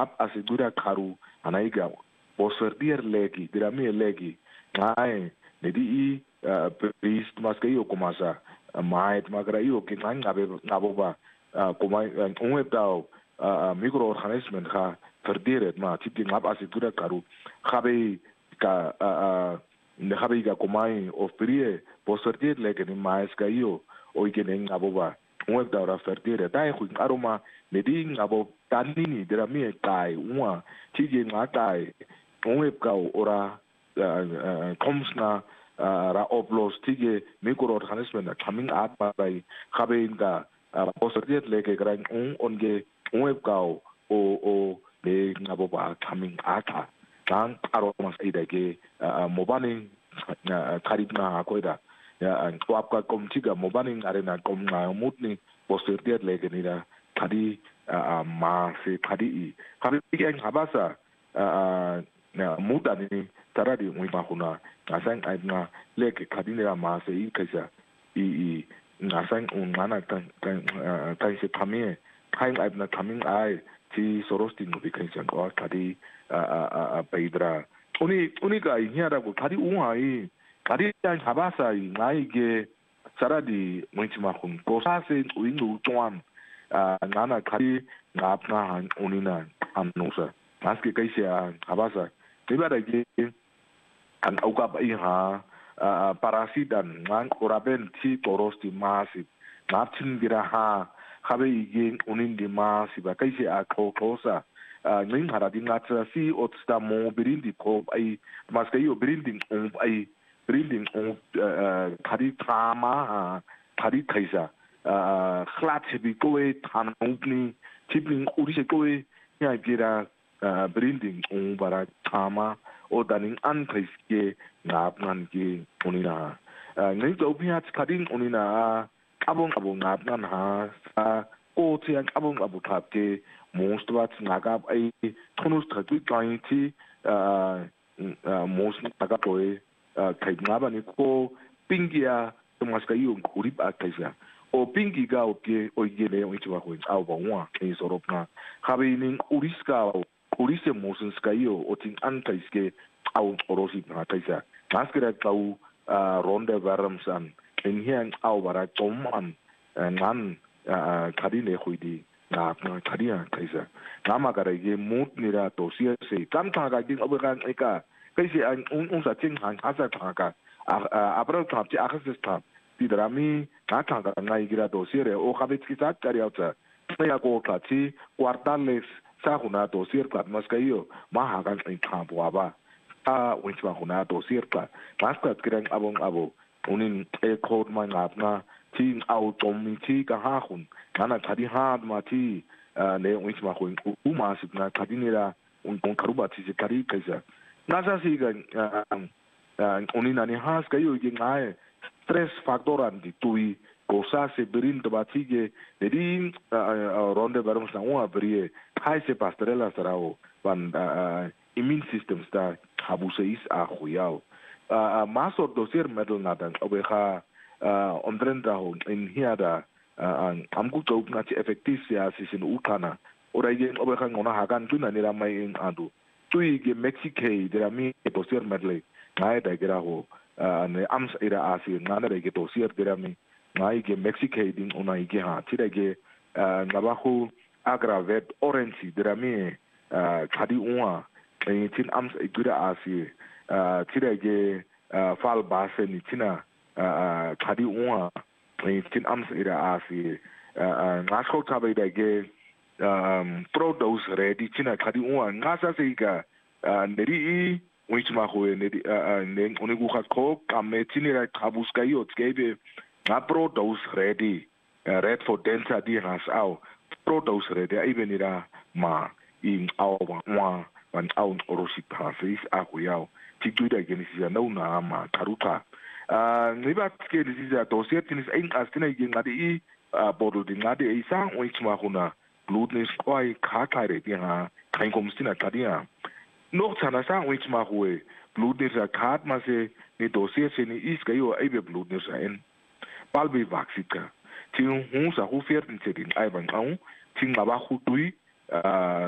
ngap asigura karu anaiga poserdier legi dirami legi ngai nedi priest maskayo komasa mait magrayo ke ngabo ba komai unwebtao microorganismen ga verdieret ma titi ngap asigura karu gabe ka gabe ga komai of prie poserdier legi ni maiskayo oikeneng ngabo ba unwebtao ra verdieret dai khu aroma nedi ngabo tanini dirami kai uma tiji ngatai unwebtao ora komsna ra oplos tige microorganismen coming out by khabinga poserdiet leke gran onge unwebtao o le ngabo ba coming out dan aromas idage mobani karibna koida ya kwapka komtiga mobani arena komna mutni poserdiet leke nira kadi ma se kadi khabinga habasa na mudani taradi ngibahuna ngasang aidna leke kadinera mase ikasa I ngasang ungana kan se pamie kain aidna coming ai ti sorosti ngubikaisan ko kadi pedra uni ga hiara ko kadi ungai kadi yang habasa ngai saradi ngimahun ko sase uindu tuan ngana kadi ngapna unina amnosa maske kaisia habasa Tibada ge an aukap iha parasitan ngang oraben ti torosti masip ngaptin biraha habe ige unin di masip kaisi a kosa ngin haradi ngatra si otsta mo birindi ko ai maskayo birinding ai birinding kadi tama kadi kaisa khlat bi koe tanungni tipling urise koe ya gira branding bara tama o daning antriske ngapnan ki unina ngai to piat kading unina abong ngapnan ha o tiang abong thap ke most wat ngagap ai thonus thatu kainti most taga toy kai ngabani ko pingia tomaska yung kurip akaisa o pingi ga o ke o yele o itwa ko au ba wa ke soropna khabining uriska Polisi mosun skayo oting antaiske au orosi na kaisa maskera kau ronde varamsan in hian au bara toman nan kadine khuidi na kadia kaisa nama gara ye mut nira tosia se kam tha ga ding obegan eka kaisi an sa ting han asa tha ga abra tha ti akhas tha ti drami na tha ga ngai gira dosiere o khabit kisat kariauta ya ko klati quartales sa huna dosier klat maskayo mahagan in kampwa winchwa huna dosier klat maskat kirang abong unin e code man apna tin au tomi ti ka ha hun kana kadi ha ma ti ne winchwa hun uma sipna kadinira un karuba ti kari kaisa nasa si ga unin ani has kayo ge ngai stress factoran di tui cosa se berin to batige dedin ronde barum sa un abrie hai se pastorela sarao van immune system sta habuseis a khuyao masor dosier medal nadan obeha ondrenda ho in hiada amku to na ti effective sia sisin ukana ora ye obeha ngona hagan tuna ni ramai in adu tui ge mexique dera mi dosier medley ngai da gera ho ne ams ira asi ngana ge dosier dera mi ngai ge mexique din ona ge ha tirage ngabahu agravet orange drami kadi unwa tin ams igura asi tirage fal base ni tina kadi unwa tin ams ira asi ngasko tabe dage pro dose ready tina kadi unwa ngasa seiga neri wichma ho neri nen onigu khako kametinira kabuska yo skebe pro dose ready red for delta di has au pro dose ready ibenira ma in au wa van au orosi pasis akuyao tiguda genisia no na ma karuta niba ke disia dossier tinis ein astina ngadi bodo di ngadi isa wichma huna bloodness kwai khakhare di ha kain komstina kadia no tsana sa wichma huwe bloodness khat ma se ni dossier se ni is kayo ibe bloodness en palbi vaxika ting hu sa hu fer tin tin ai ban au ting ba hu tui